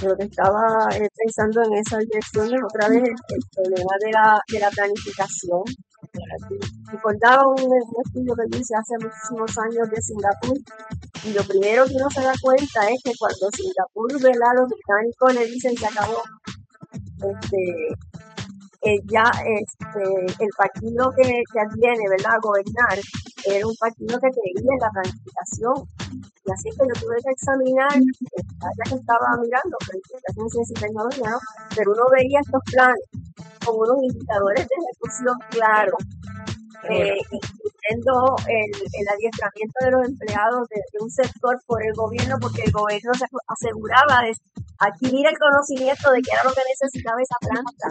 lo que estaba pensando en esa dirección es otra vez el problema de la planificación. Recordaba un estudio que hice hace muchísimos años de Singapur, y lo primero que uno se da cuenta es que cuando Singapur, ¿verdad?, los británicos le dicen se acabó, el partido que adviene, ¿verdad?, a gobernar, era un partido que creía en la planificación. Y así que yo tuve que examinar, ya que estaba mirando planificación, ciencia y tecnología, ¿no? Pero uno veía estos planes con unos indicadores de ejecución claros, incluyendo el adiestramiento de los empleados de un sector por el gobierno, porque el gobierno se aseguraba de adquirir el conocimiento de qué era lo que necesitaba esa planta.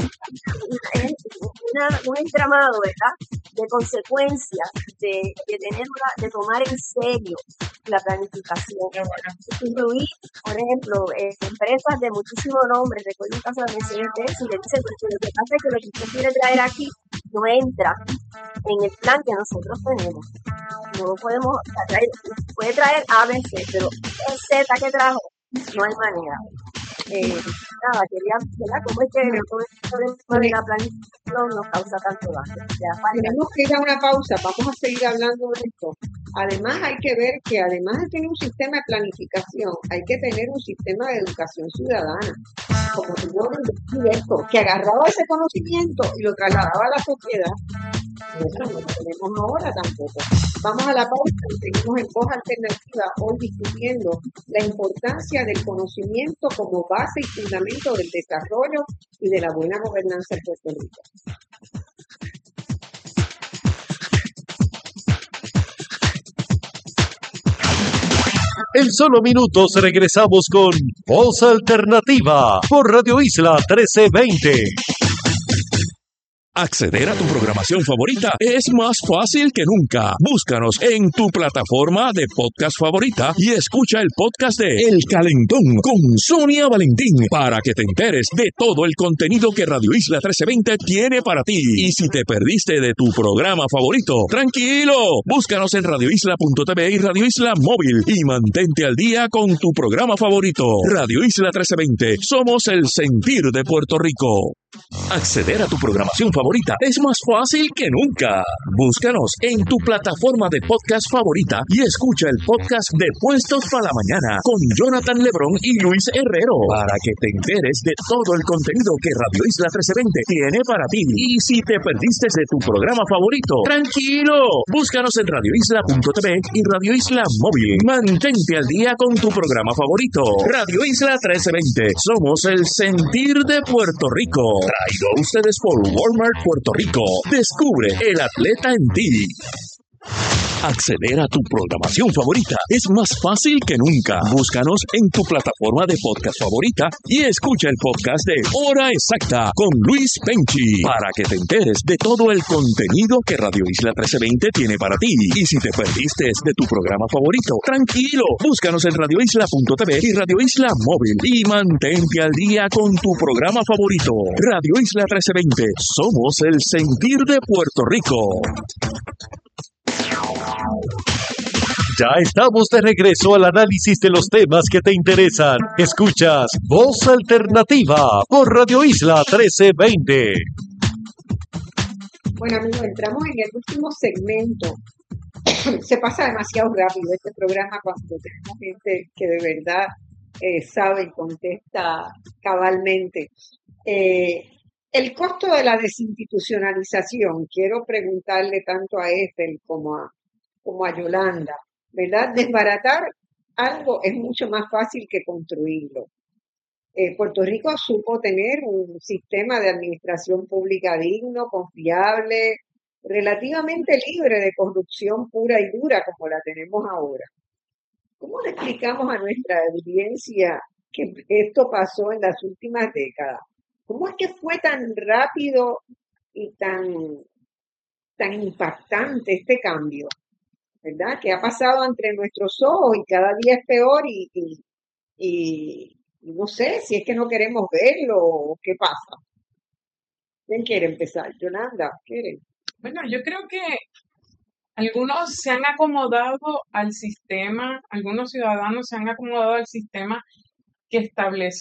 Un entramado, ¿verdad?, de consecuencias de tomar en serio la planificación. Incluir, por ejemplo, empresas de muchísimo nombre. Recuerdo un caso de Mercedes, y le dice, porque lo que pasa es que lo que usted quiere traer aquí no entra en el plan que nosotros tenemos. No lo podemos traer, puede traer A, B, C, pero el Z que trajo, no hay manera. Quería, ¿verdad?, cómo es que la planificación nos causa tanto daño. Tenemos que ir a una pausa, vamos a seguir hablando de esto. Además hay que ver que además de tener un sistema de planificación, hay que tener un sistema de educación ciudadana, como tuvo esto, que agarraba ese conocimiento y lo trasladaba a la sociedad. Eso no lo tenemos ahora tampoco. Vamos a la pausa y seguimos en Voz Alternativa, hoy discutiendo la importancia del conocimiento como base y fundamento del desarrollo y de la buena gobernanza en Puerto Rico. En solo minutos regresamos con Voz Alternativa por Radio Isla 1320. Acceder a tu programación favorita es más fácil que nunca. Búscanos en tu plataforma de podcast favorita y escucha el podcast de El Calentón con Sonia Valentín para que te enteres de todo el contenido que Radio Isla 1320 tiene para ti. Y si te perdiste de tu programa favorito, tranquilo, búscanos en radioisla.tv y Radio Isla Móvil y mantente al día con tu programa favorito. Radio Isla 1320, somos el sentir de Puerto Rico. Acceder a tu programación favorita es más fácil que nunca. Búscanos en tu plataforma de podcast favorita y escucha el podcast de Puestos para la Mañana con Jonathan Lebrón y Luis Herrero para que te enteres de todo el contenido que Radio Isla 1320 tiene para ti. Y si te perdiste de tu programa favorito, tranquilo, búscanos en radioisla.tv y Radio Isla Móvil. Mantente al día con tu programa favorito. Radio Isla 1320, somos el sentir de Puerto Rico. Traído a ustedes por Walmart Puerto Rico. Descubre el atleta en ti. Acceder a tu programación favorita es más fácil que nunca. Búscanos en tu plataforma de podcast favorita y escucha el podcast de Hora Exacta con Luis Penchi para que te enteres de todo el contenido que Radio Isla 1320 tiene para ti. Y si te perdiste de tu programa favorito, tranquilo, búscanos en radioisla.tv y Radio Isla Móvil y mantente al día con tu programa favorito. Radio Isla 1320, somos el sentir de Puerto Rico. Ya estamos de regreso al análisis de los temas que te interesan. Escuchas Voz Alternativa por Radio Isla 1320. Bueno, amigos, entramos en el último segmento. Se pasa demasiado rápido este programa cuando tenemos gente que de verdad sabe y contesta cabalmente. El costo de la desinstitucionalización, quiero preguntarle tanto a Ethel como a Yolanda, ¿verdad? Desbaratar algo es mucho más fácil que construirlo. Puerto Rico supo tener un sistema de administración pública digno, confiable, relativamente libre de corrupción pura y dura como la tenemos ahora. ¿Cómo le explicamos a nuestra audiencia que esto pasó en las últimas décadas? ¿Cómo es que fue tan rápido y tan impactante este cambio? ¿Verdad? Que ha pasado entre nuestros ojos y cada día es peor y no sé si es que no queremos verlo o qué pasa. ¿Quién quiere empezar? Yolanda, ¿quiere? Bueno, yo creo que algunos se han acomodado al sistema, algunos ciudadanos se han acomodado al sistema que establece